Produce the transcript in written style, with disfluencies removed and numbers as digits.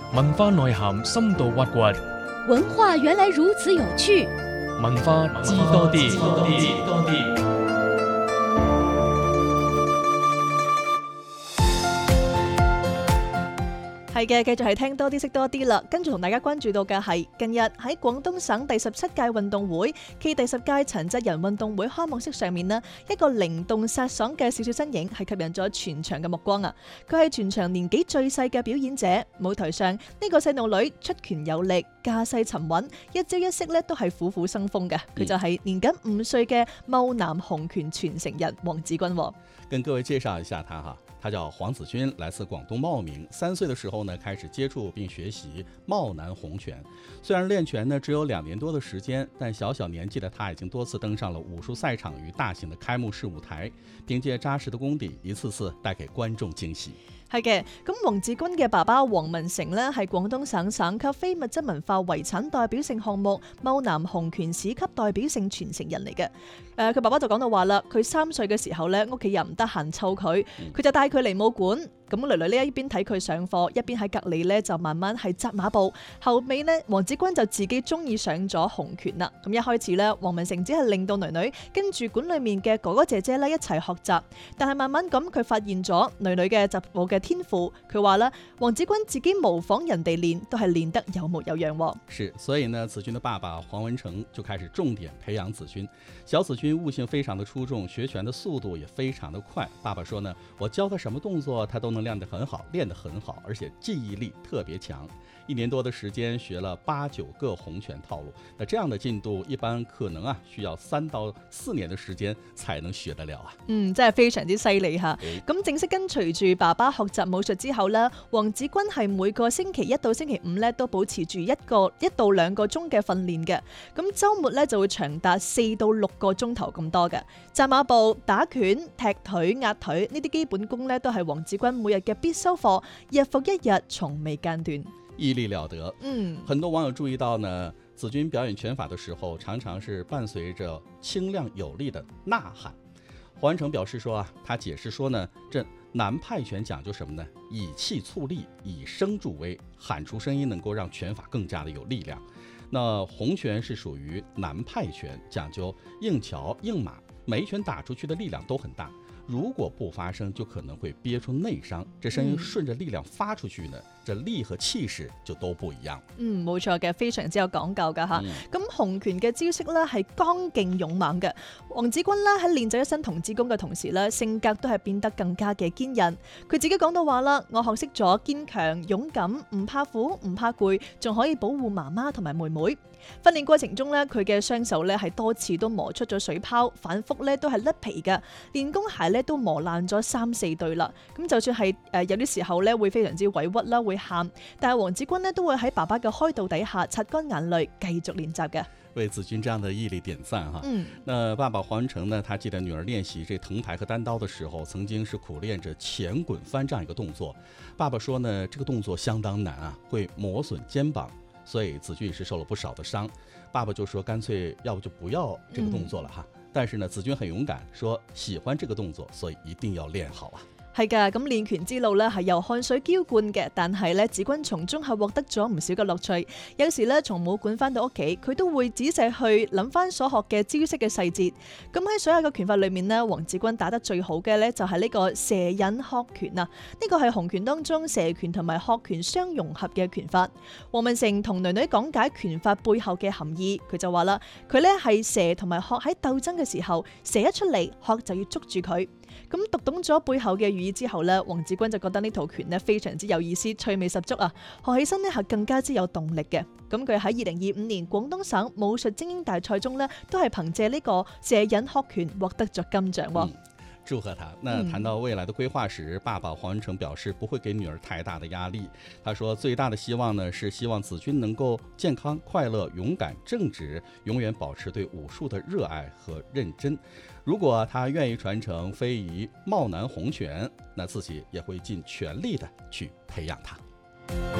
文化內涵深度挖掘， 文化原來如此有趣， 文化知多啲。 係嘅，繼續係聽多啲識多啲啦。跟住同大家關注到嘅係近日喺廣東省第17屆運動會暨第10屆殘疾人運動會開幕式上面呢，一個靈動颯爽嘅小小身影係吸引咗全場嘅目光啊！佢係全場年紀最細嘅表演者，舞台上呢個細路女出拳有力，架勢沉穩，一招一式呢都係虎虎生風嘅。佢就係年僅5歲嘅茂南洪拳傳承人黃子君。 跟各位介紹一下他哈。他叫黃子君，來自廣東茂名。3歲的時候呢，開始接觸並學習茂南洪拳。雖然練拳呢只有2年多的時間，但小年紀的他已經多次登上了武術賽場與大型的開幕式舞台，憑借紮實的功底，一次次帶給觀眾驚喜。 係嘅，咁黃子君嘅爸爸黃文成呢，係廣東省省級非物質文化遺產代表性項目茂南洪拳市級代表性傳承人嚟嘅。佢爸爸就講到話啦，佢3歲嘅時候呢，屋企人唔得閒湊佢，佢就帶佢嚟武館。咁囡囡呢一邊睇佢上課，一邊喺隔離呢就慢慢係紮馬步。後尾呢，黃子君就自己中意上咗洪拳啦。咁一開始呢，黃文成只係令到囡囡跟住館裏面嘅哥哥姐姐呢一齊學習，但係慢慢咁佢發現咗囡囡嘅習武嘅天賦。佢話啦，黃子君自己模仿人哋練，都係練得有模有樣。 是，所以呢，子君的爸爸黃文成就開始重點培養子君。小子君悟性非常的出眾，學拳的速度也非常的快。爸爸說呢，我教他什麼動作，他都能練得很好，而且記憶力特別強。1年多的時間學了8、9個洪拳套路，那這樣的進度一般可能需要3到4年的時間才能學得了啊。 真係非常之犀利吓。咁正式跟隨住爸爸學習武術之後呢，黃子君係每個星期1到星期5呢都保持住1到2個鐘嘅訓練嘅。咁周末呢就會長達4到6個鐘頭咁多嘅。紮馬步、打拳、踢腿、壓腿呢啲基本功呢都係黃子君每日嘅必修課，日復一日，從未間斷。 毅力了得。很多網友注意到呢，子君表演拳法的時候，常常是伴隨着清亮有力的吶喊。黃文成表示說他解釋說呢，這南派拳講究什麼呢？以氣促力，以聲助威，喊出聲音能夠讓拳法更加的有力量。那洪拳是屬於南派拳，講究硬橋硬馬，每一拳打出去的力量都很大。如果不發聲，就可能會憋出內傷。這聲音順着力量發出去呢，這力和氣勢就都不一樣。 冇錯嘅，非常之有講究噶吓。咁洪拳嘅招式呢係剛勁勇猛嘅。黃子君啦喺練就一身童子功嘅同時呢，性格都係變得更加嘅堅韌。佢自己講到話啦，我學識咗堅強、勇敢，唔怕苦、唔怕攰，仲可以保護媽媽同埋妹妹。訓練過程中呢，佢嘅雙手呢係多次都磨出咗水泡，反覆呢都係甩皮嘅，練功鞋呢都磨爛咗3、4對啦。咁就算係有啲時候呢會非常之委屈啦，會喊，但係黃子君呢都會喺爸爸嘅開導底下擦乾眼淚，繼續練習嘅。 為子君這樣的毅力點讚哈。那爸爸黃文成呢，他記得女兒練習這藤牌和單刀的時候，曾經是苦練着前滾翻這樣一個動作。爸爸說呢，這個動作相當難啊，會磨損肩膀。所以子君也是受了不少的傷，爸爸就說乾脆要不就不要這個動作了哈。但是呢，子君很勇敢，說喜歡這個動作，所以一定要練好啊。 係噶，咁練拳之路呢係由汗水澆灌嘅，但係呢，子君從中係獲得咗唔少嘅樂趣。有時呢，從武館翻到屋企，佢都會仔細去諗翻所學嘅招式嘅細節。咁喺所有嘅拳法裏面呢，黃子君打得最好嘅呢就係呢個蛇引鶴拳啊！呢個係洪拳當中蛇拳同埋鶴拳相融合嘅拳法。黃文成同囡囡講解拳法背後嘅含義，佢就話啦，佢呢係蛇同埋鶴喺鬥爭嘅時候，蛇一出嚟，鶴就要捉住佢。咁讀懂咗背後嘅寓意之後呢，黃子君就覺得呢套拳呢非常之有意思，趣味十足啊！學起身呢係更加之有動力嘅。咁佢喺2025年廣東省武術精英大賽中呢，都係憑借呢個蛇引鶴拳獲得咗金獎。 祝賀他。那談到未來的規劃時，爸爸黃文成表示不會給女兒太大的壓力。他說最大的希望呢，是希望子君能夠健康、快樂、勇敢、正直，永遠保持對武術的熱愛和認真。如果他願意傳承非遺茂南洪拳，那自己也會盡全力的去培養他。